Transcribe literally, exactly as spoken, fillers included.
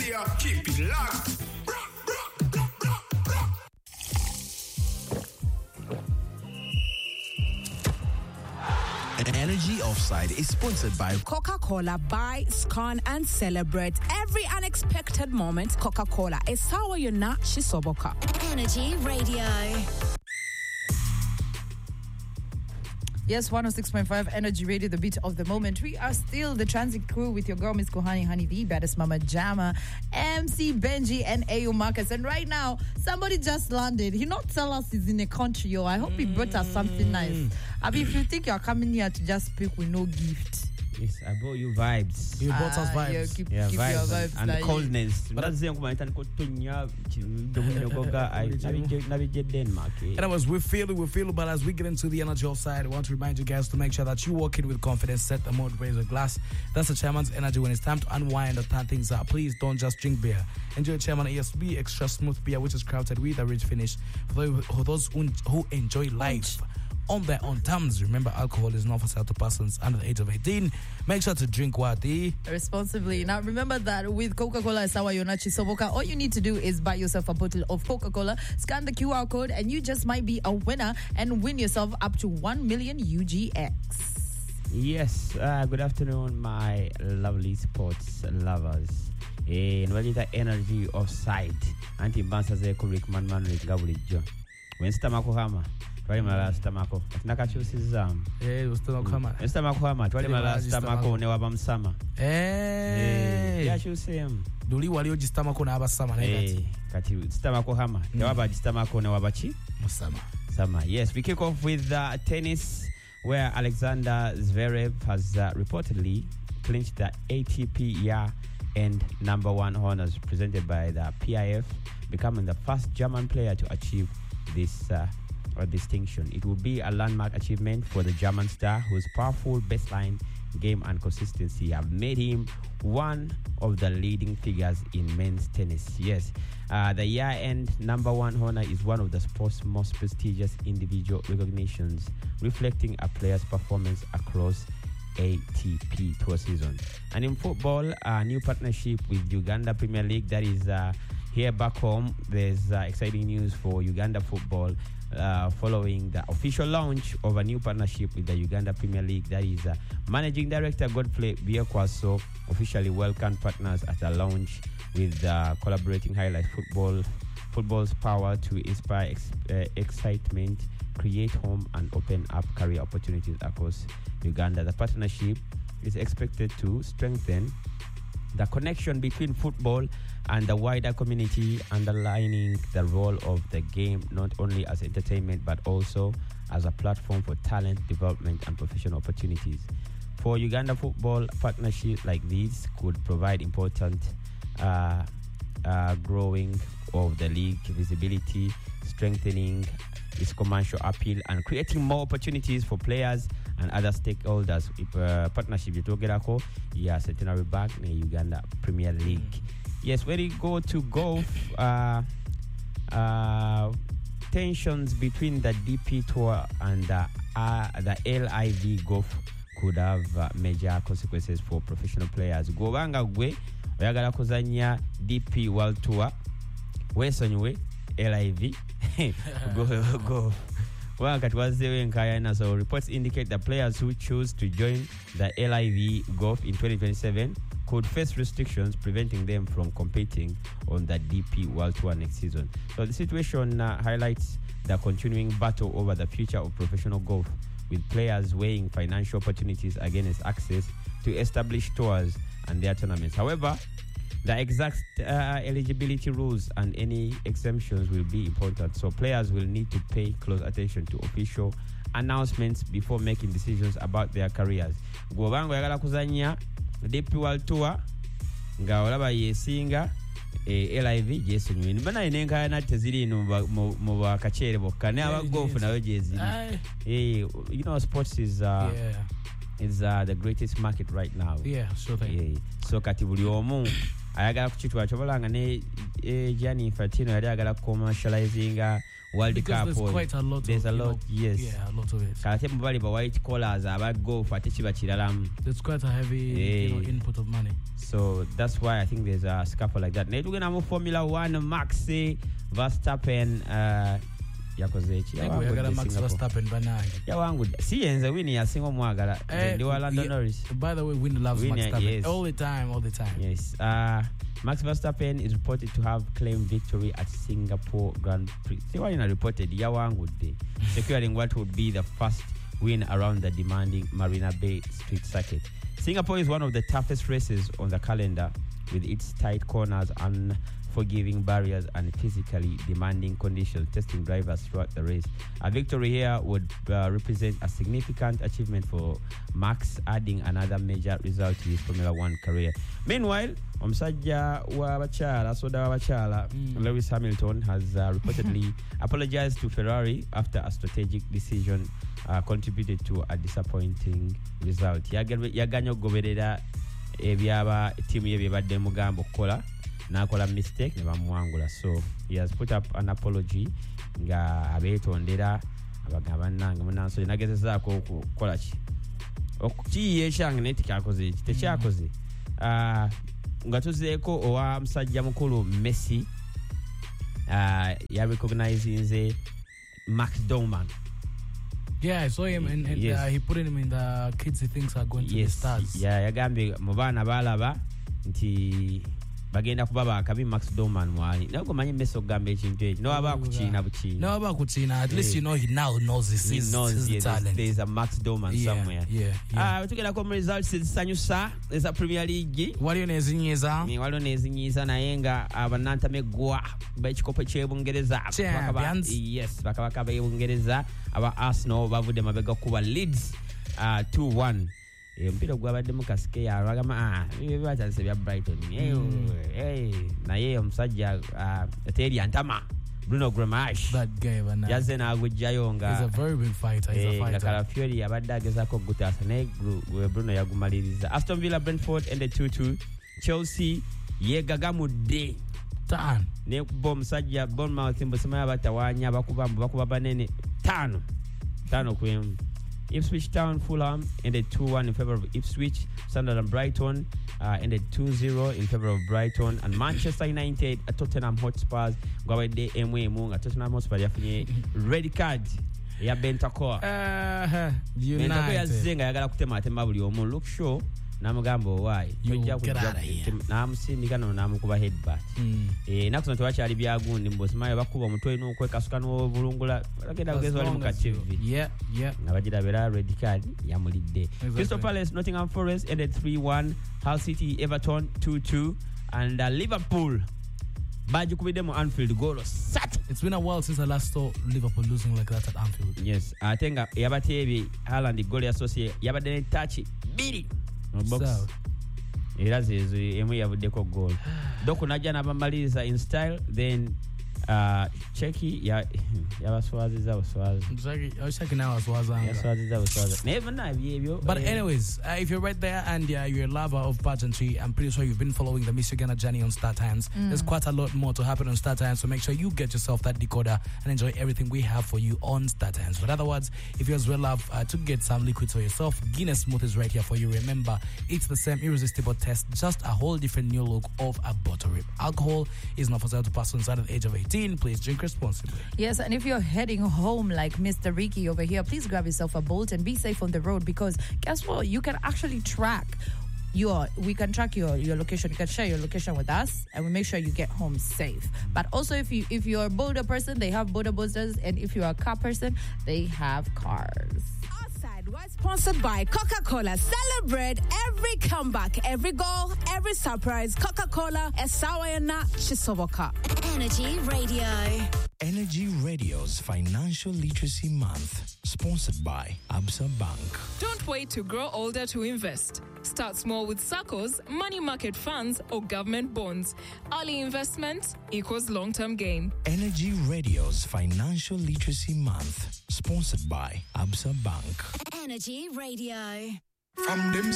Radio. Keep it locked. Energy Offside is sponsored by Coca-Cola. Buy, scan, and celebrate every unexpected moment. Coca-Cola is sawa yona shisoboka. Energy Radio. Yes, one oh six point five Energy Radio, the beat of the moment. We are still the transit crew with your girl, Miss Kohani Honey, the baddest Mama Jama, M C Benji, and A U Marcus. And right now, somebody just landed. He not tell us he's in a country, yo. I hope he brought us something nice. I mean, if you think you're coming here to just speak with no gift. Yes, I brought you vibes. You brought us vibes. Yeah, keep, yeah, keep vibes your vibes. And, and like coldness. But that's the Anyways, we feel it, we feel it, but as we get into the Energy Offside, I want to remind you guys to make sure that you walk in with confidence, set the mood, raise a glass. That's the chairman's energy when it's time to unwind or turn things up. Please don't just drink beer. Enjoy Chairman E S B Extra Smooth Beer, which is crafted with a rich finish for those who enjoy life on their own terms. Remember, alcohol is not for sale to persons under the age of eighteen. Make sure to drink wadi responsibly. Now, remember that with Coca-Cola Sawa Yonachi Soboka, all you need to do is buy yourself a bottle of Coca-Cola, scan the Q R code, and you just might be a winner and win yourself up to one million U G X. Yes, uh, good afternoon, my lovely sports lovers. Eh, nwali the Energy Offside. Anti bansa ze kubrik man man gabulijo. When stamako hama. Twali mala stamako. Nakachusizamu. Eh, ustamako. Stamako hama. Twali mala stamako ne waba msama. Eh. Ya chusem. Duli walio jistamako na abasama na eh kati stamako hama. Ne waba jistamako ne waba chi? Musama. Sama. Yes, we kick off with uh, tennis, where Alexander Zverev has uh, reportedly clinched the A T P year end number one honors presented by the P I F, becoming the first German player to achieve this uh, uh, distinction. It will be a landmark achievement for the German star, whose powerful baseline game and consistency have made him one of the leading figures in men's tennis. Yes, uh, the year-end number one honor is one of the sport's most prestigious individual recognitions, reflecting a player's performance across A T P tour season. And in football, a new partnership with Uganda Premier League, that is uh, here back home. There's uh, exciting news for Uganda football uh, following the official launch of a new partnership with the Uganda Premier League. That is uh, Managing Director Godfrey Biekwaso officially welcomed partners at the launch with uh, collaborating highlight football, football's power to inspire ex- uh, excitement, create home and open up career opportunities across Uganda. The partnership is expected to strengthen the connection between football and the wider community, underlining the role of the game not only as entertainment but also as a platform for talent development and professional opportunities. For Uganda football, partnerships like these could provide important uh, uh, growing of the league visibility, strengthening its commercial appeal, and creating more opportunities for players and other stakeholders. If uh, partnership yetogerako ya centenary back in Uganda Premier League. Yes, when you go to golf, uh, uh, tensions between the D P Tour and the, uh, the L I V Golf could have uh, major consequences for professional players. Gobanga gwe oyagala kuzanya D P World Tour, wesonyiwe L I V go go. Well, so reports indicate that players who choose to join the L I V Golf in twenty twenty-seven could face restrictions preventing them from competing on the D P World Tour next season. So the situation uh, highlights the continuing battle over the future of professional golf, with players weighing financial opportunities against access to established tours and their tournaments. However, the exact uh, eligibility rules and any exemptions will be important, so players will need to pay close attention to official announcements before making decisions about their careers. Gobanga yagala kuzanya D P World Tour nga olaba yesinga e L I V Jason win bana inenga na tezili no mu bakachere bokane aba golf nayo jezi. Eh, you know, sports is uh, yeah. is uh, the greatest market right now. Yeah, sure thing. Yeah. So kati buli omu ayagala kuchitwa chobolanga ne eh, Gianni Infantino yali agala commercializing uh, World because Cup. there's quite a lot There's of, a you lot, know, yes. Yeah, a lot of it. Kate mubali ba white collars aba golf ate kiba kiralamu. There's quite a heavy Hey. you know, input of money. So that's why I think there's a scalper like that. Naye tugenda mu Formula One, Max Verstappen uh, yakoze eki Yagala Max Verstappen banange. yawangudde si yenze Winnie yasinga omwagala Eh, ndi wa Lando yeah, Norris. By the way, Winnie loves Winnie, Max Verstappen yes. all the time, all the time. Yes. Uh, Max Verstappen is reported to have claimed victory at Singapore Grand Prix. See why you know reported yawangudde, securing what would be the first win around the demanding Marina Bay Street Circuit. Singapore is one of the toughest races on the calendar, with its tight corners, unforgiving barriers, and physically demanding conditions testing drivers throughout the race. A victory here would uh, represent a significant achievement for Max, adding another major result to his Formula One career. Meanwhile, omusajja w'abakyala soda w'abakyala Mm. Lewis Hamilton has uh, reportedly apologized to Ferrari after a strategic decision uh, contributed to a disappointing result. Yaganye okugoberera ebyaba tiimu ye byebadde mugamba okukola n'akola mistake ne bamuwangula. So he has put up an apology nga abeetondera abagamba bannange munansonyi nagezezaako okukola ki okukiyiiya ekyange naye tikyakoze eki tekyakoze. Uh, nga tuzeeko owa musajja mukulu Messi uh, yarecognizinze Max Doman. Yeah, I saw him and, and Yes. uh, he put him in the kids he thinks are going to Yes, be stars. yeah, yagambye mu baana balaba nti bagenda kuba bakabi Max Doman mwali naye gomanyi Messi okugamba ekintu ekyo noaba kukiina bukiina. No, about Kuchina. At least Yeah. you know he now knows this He is knows, his yeah, there's, talent. there's a Max Doman yeah, somewhere. yeah, yeah. Uh, tugendako mu results ezisanyusa eza Premier League. Waliyo nezinyiza Ni waliwo nezinyiiza naye nga abannantameggwa b'ekikopo ky'ebungereza Champions. yes bakabaka b'ebungereza aba Arsenal bavudde mabega kuba Leeds uh, two one. Omupiira gwabadde kasike yalwagama bibatandise bya Brighton naye omusajja teri antama Bruno Guimaraes that guy bana. yazze n'agujjayo He's nga a very big fighter. He's a nga fighter. Calafiori yabadde agezaako okugutaasa naye Gru- Bruno yagumaliriza. Aston Villa Brentford ended two two. Chelsea yegagamudde Tan. ne kuba omusajja Bournemouth mbusima batawaanya bakuba bakuba banene tano tano kwemu. Ipswich Town Fulham ended two one in favor of Ipswich. Sunderland Brighton uh, ended two zero in favor of Brighton. And Manchester United at Tottenham Hotspurs gwabadde emu emu nga Tottenham Hotspur yafunye red card ya Bentancur. Uh, Bentancur yazze United. nga yagala kutematema buli omu. Luke Shaw n'amugamba owaayi You tojja get kujja out of here. n'amusindika nono n'amukuba headbutt. Mm. Eh, naku zino tewakyali byagundi mbosimayo bakuba omutwe n'okwekasuka n'obulungula bagenda kugeza wali mu As long as you- kativi Yeah, yeah. nga bagirabira red card yamulidde. Exactly. Crystal Palace Nottingham Forest ended three one. Hull City Everton two two. And uh, Liverpool bagikubidde mu Anfield goal satu. It's been a while since I last saw Liverpool losing like that at Anfield. Yes, ate nga yabateebye Haaland goal yasoose yabadde ne touch bbiri mu box. So, Era zezo emu yavuddeko goal. Doku najja n'abamaliriza in style, then uh, Cheki ya yabaswaziza buswazi. Shaki- I was checking out as well as I'm- Yaswaziza buswazi. Naye bannabyo ebyo. But eh, anyways, uh, if you're right there and uh, you're a lover of pageantry, I'm pretty sure you've been following the Miss Uganda journey on Star Times. There's quite a lot more to happen on Star Times, so make sure you get yourself that decoder and enjoy everything we have for you on Star Times. But other words, if you as well love uh, to get some liquids for yourself, Guinness Smooth is right here for you. Remember, it's the same irresistible taste, just a whole different new look of a bottle rip. Alcohol is not for sale to persons under the age of eighteen. Please drink responsibly. Yes, and if you're heading home like Mister Ricky over here, please grab yourself a Bolt and be safe on the road, because guess what? You can actually track your, we can track your, your location. You can share your location with us and we make sure you get home safe. But also if you if you're a boulder person, they have boulder boosters, and if you're a car person, they have cars. Outside was sponsored by Coca-Cola. Celebrate every comeback, every goal, every surprise. Coca-Cola, Esawayana Chisoboka. Energy Radio. Energy Radio's Financial Literacy Month, sponsored by Absa Bank. Don't wait to grow older to invest. Start small with S A C Os, money market funds, or government bonds. Early investment equals long-term gain. Energy Radio's Financial Literacy Month, sponsored by Absa Bank. Energy Radio. From them